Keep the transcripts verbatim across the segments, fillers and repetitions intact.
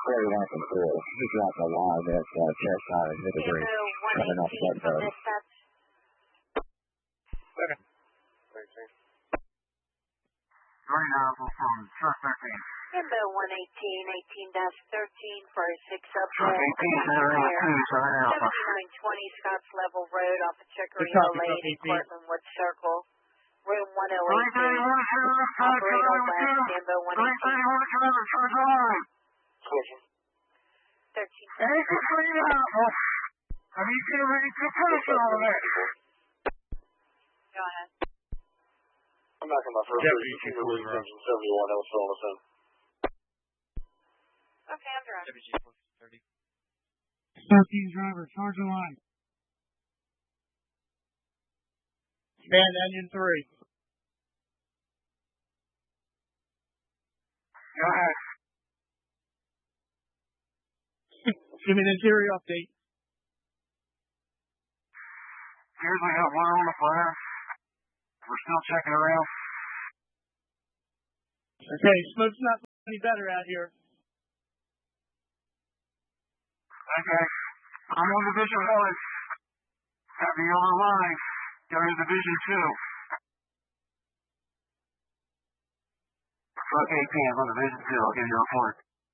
forty-one from cool. He dropped a line at uh, chest side and hit the green. Coming off that bird. Okay. Green Apple from truck thirteen. Kimbo one eighteen, eighteen dash thirteen for a six up Truck eighteen, center out two, seven Alpha. seventy-nine twenty Scotts Level Road off of Chicory Good Hill copy, Lane in eighteen. Cortland Woods Circle. Room one oh three eight two. thirty-one, two, Operator West, Kimbo one three eighteen. thirty-one, two, truck line. thirteen. Hey, good Green Apple. Have you seen ready to finish all of it? Go ahead. I'm back on my first Deputy station, Chief Woods Road. seventy-one, that was filling us in. Okay, I'm driving. Deputy Chief Woods thirty. thirteen driver, charge the line. Command engine three. Go ahead. Give me an interior update. Here's we got one on the flare. We're still checking around. Okay, smoke's not any better out here. Okay. I'm on Division one. Have the yellow line. Go to Division two. Truck eighteen, I'm on Division two. I'll give you a report.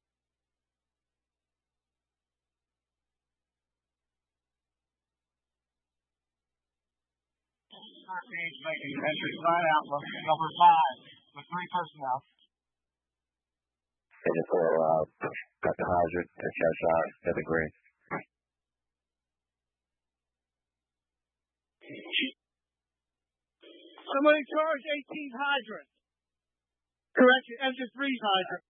thirteen's making entry sign out number five with three personnel. Engine four, uh, got the hydrant at chest side, hit the green. Somebody charge eighteen hydrant. Correction, engine three's hydrant.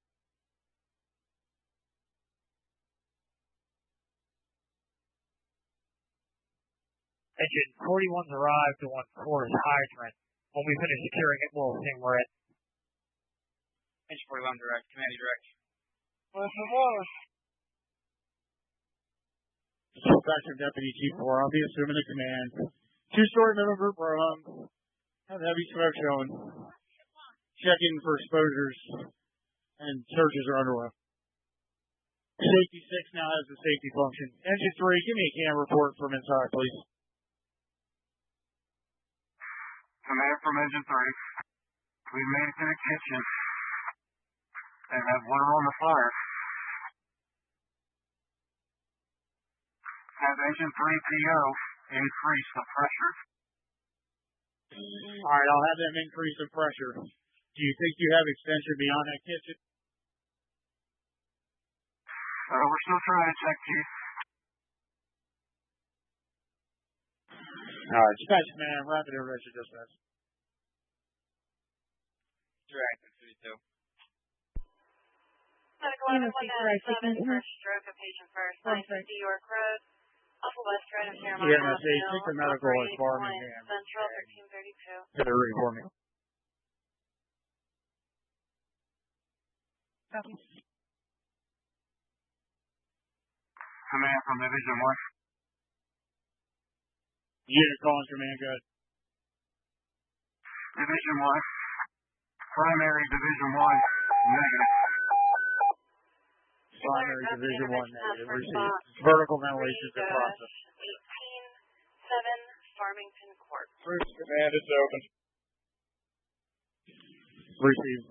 Engine forty-one's arrived to one course hydrant. When we finish securing it, we'll assume we're at engine forty-one direct, commanding direct. What's the water? Dispatcher Deputy Chief four, I'll be assuming the command. Two-story middle group are hung. Have heavy smoke showing. Checking for exposures and searches are underway. Safety six now has the safety function. Engine three, give me a cam report from inside, please. Command from Engine three. We made it to the kitchen and have water on the fire. Have Engine three P O increase the pressure. All right, I'll have them increase the pressure. Do you think you have extension beyond that kitchen? Uh, we're still trying to check, Chief. All right, dispatch command, rapid intervention dispatch. Direct, fifty-two. Medical eleven one nine seven, first stroke of patient first, nine fifty York Road, off of West Road of Fairmont Yeah, I say, Avenue, take the medical as Birmingham. Central thirteen thirty-two. Get it ready for me. Copy. Command from Division one. Unit calling command, good. Division one. Primary Division one, negative. Primary Division one, negative. Received. Vertical ventilation is in process. eighteen seven Farmington Court. First command is open. Received.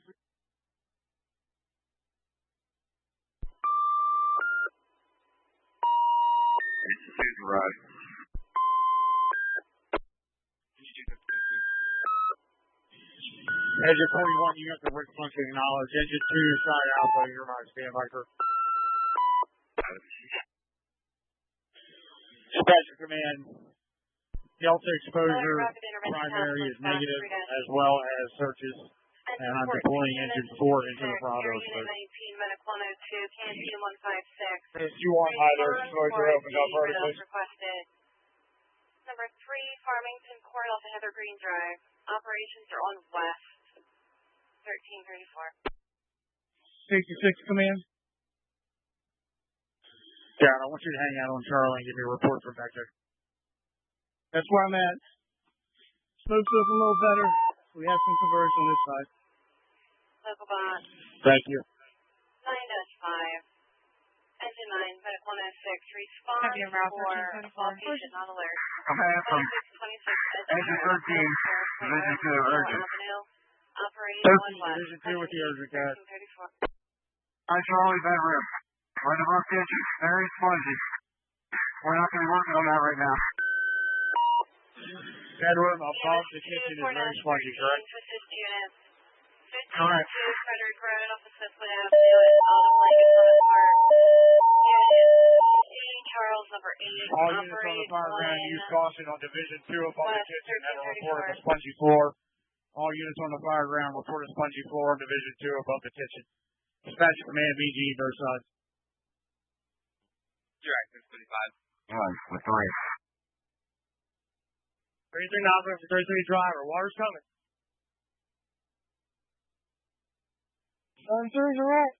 Engine right. Engine forty-one, you have the rig function acknowledged. Engine two, side alpha, you're my standby for. Dispatcher command, delta exposure primary is negative as well as searches. And I'm deploying engine four into the Bravo space. nineteen, Medic one oh two, Canteen one five six. If you want either exposure opened up vertically. Requested. Number three, Farmington Court off of Heather Green Drive. Operations are on West. thirteen thirty-four. sixty-six command. John, I want you to hang out on Charlie and give me a report from back there. That's where I'm at. Smoke's looking a little better. We have some conversion on this side. Local bot. Thank you. nine dash five. two nine, medic one oh six, respond Heavy around for thirteen twenty-four. all patient non alert. Command from twenty-six twenty-six, Engine thirteen, Division two, urgent. Operate one thirteen, west. Division two with the urgent guy. thirteen thirty-four. Hi, Charlie, bed rib. Right above kitchen. Very spongy. We're not going to be working on that right now. Bedroom above the kitchen is very spongy, correct? Correct. two Frederick Road off of Smithwood Avenue and Autumn Lake in Plymouth Park. Unit C, Charles number eight. All units on the fire ground use caution on Division two above the kitchen and report a spongy floor. All units on the fire ground report a spongy floor on Division two above the kitchen. Dispatch command B G, both sides. Direct, six twenty-five. One, with three. thirty-three operator for thirty-three driver. Water's coming. Sensors are up.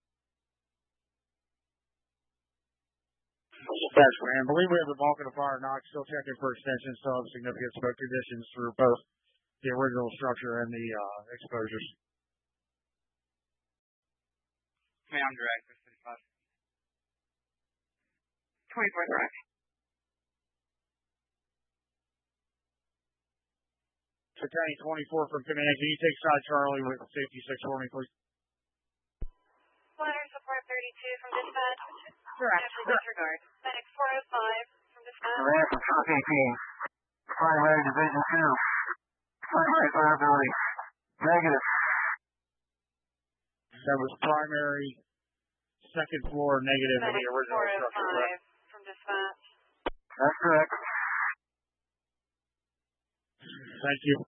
Dispatch command. I believe we have the bulk of the fire knock. Still checking for extensions. Still have significant smoke conditions through both the original structure and the uh, exposures. Command direct, six twenty-five. twenty-four direct. County twenty-four from command. Can you take side Charlie with safety six for me, please? Ladder support thirty-two from dispatch. Direct. After disregard. Medic four oh five from dispatch. Command from Truck eighteen. Primary Division two. Primary fireability. Negative. That was primary, second floor, negative in the Medic original four oh structure, correct? five from dispatch. That's correct. Thank you.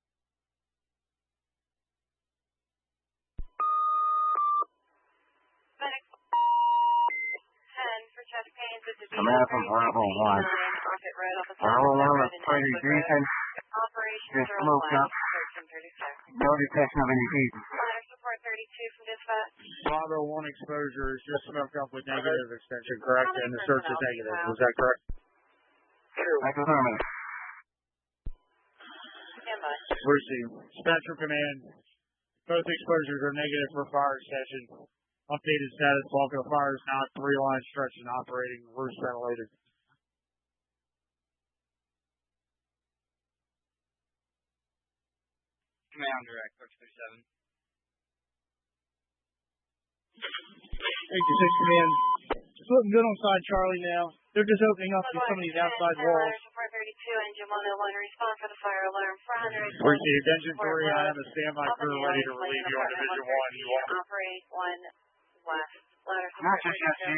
Medic ten for chest pains at Division Command from three Bravo one. Rocket Road off of Bravo Sunset one Road is in pretty Edgewood Road. decent. Operations Just are on smoked up. west, thirteen thirty-six. No detection of any heat. Ladder support thirty-two from dispatch. Bravo one exposure is just smoked up with negative extension, correct? And the search is negative. Was that correct? That's affirmative. Stand by. Receive. Dispatch from command. Both exposures are negative for fire extension. Updated status. Bulk of the fire is now three lines stretched and operating. Roofs ventilated. Command direct, six thirty-seven. eighty-six command. It's looking good on side Charlie now. They're just opening up to some of these outside walls. Support thirty-two, engine one oh one, respond for the fire alarm, four hundred. Receive. Engine three, I have a standby crew ready to relieve you on Division one. You want Operate one west. Ladder Not support just yet, thirty-two.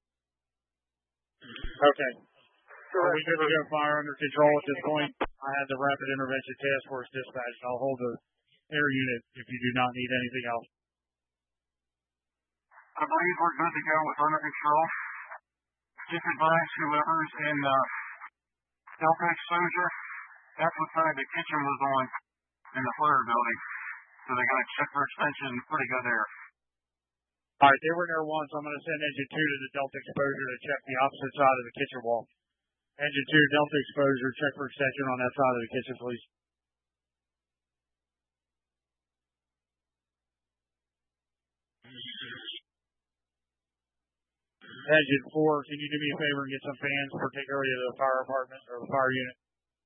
Okay. Are we good to get fire under control at this point? I have the Rapid Intervention Task Force dispatched. I'll hold the air unit if you do not need anything else. I believe we're good to go with under control. Just advise whoever's in uh, Delta exposure, that's what side the kitchen was on in the fire building. So they got to check for extension pretty good there. All right, they were there once. I'm going to send Engine two to the Delta exposure to check the opposite side of the kitchen wall. Engine two, Delta exposure, check for extension on that side of the kitchen, please. Engine four, can you do me a favor and get some fans, particularly to the fire apartment or the fire unit?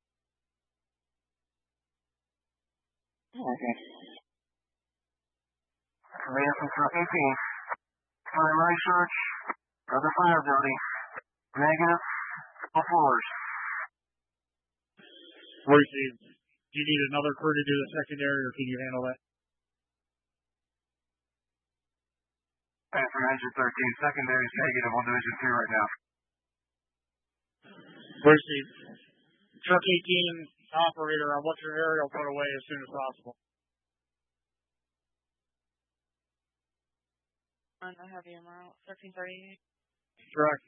Okay. Command from Truck eighteen. Primary search of the fire building. Negative. All floors. Receive. Do you need another crew to do the secondary, or can you handle that? And from engine thirteen, secondary is negative on division two right now. Receive. Truck eighteen operator, I want your aerial put away as soon as possible. On the heavy amount, thirteen thirty-eight. Correct.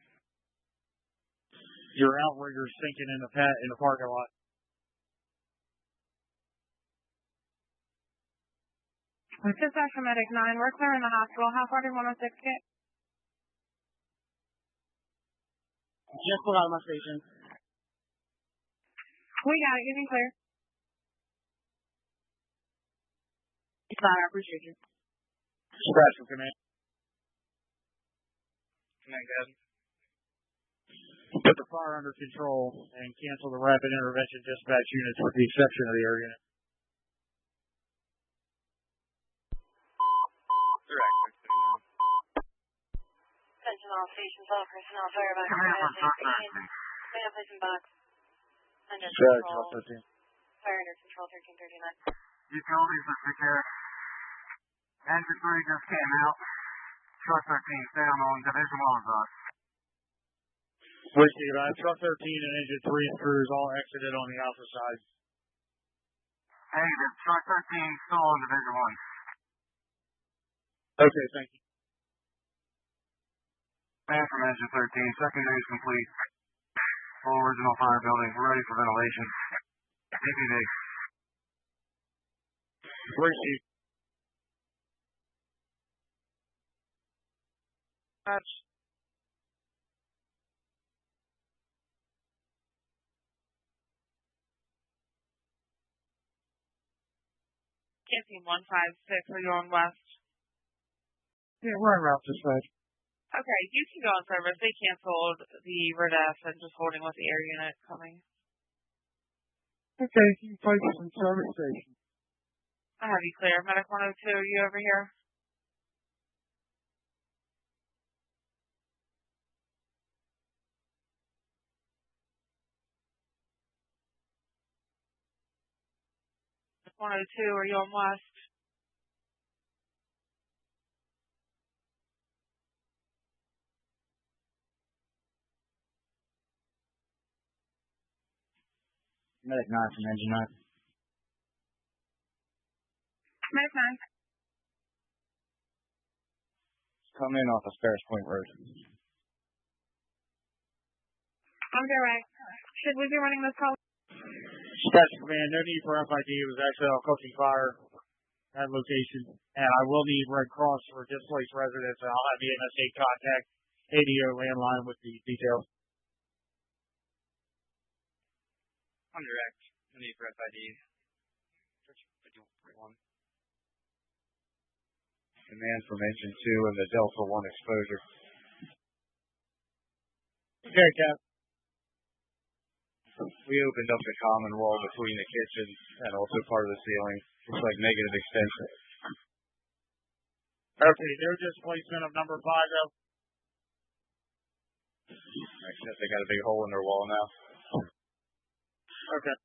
Your outrigger's sinking in the pat in the parking lot. Dispatch from Medic nine, we're clearing the hospital. How far did one oh six get? Just pulled out of my station. We got it, you can clear. It's fine, I appreciate you. Dispatch from command. Command, go ahead. put the fire under control and cancel the rapid intervention dispatch units with the exception of the air unit. Direct, six thirty-nine. Attention all stations, all personnel, fire box, Command from fire Truck thirteen. Command placing box. Under Sure, control. Truck thirteen. Fire under control, thirteen thirty-nine. Utilities are secure. Engine three just came out. Truck thirteen down on Division one side. Whiskey, uh, Truck thirteen and Engine three crews all exited on the alpha side. Hey, the Truck thirteen still on Division one. Okay, thank you. Man from Engine thirteen, secondary is complete. Full original fire building, ready for ventilation. D P D. Whiskey. That's Camping one five six, are you on west? yeah, we're en route this way. Okay, you can go on service. They canceled the R I D F and just holding with the air unit coming. Okay, you can place us in service station. I have you clear. Medic one oh two, are you over here? one oh two, are you on west? Medic nine from Engine nine. Medic nine. Come in off of Ferris Point Road. On their way. Should we be running this call? Dispatch command, no need for F I D. It was actually a cooking fire at location. And I will need Red Cross for displaced residents, and I'll have the M S eight contact A D O landline with the details. On direct, no need for F I D. fifty-one. Command from Engine two and the Delta one exposure. Okay, Cap. We opened up the common wall between the kitchen and also part of the ceiling. Looks like negative extension. Okay, no displacement of number five, though. Except they got a big hole in their wall now. Okay.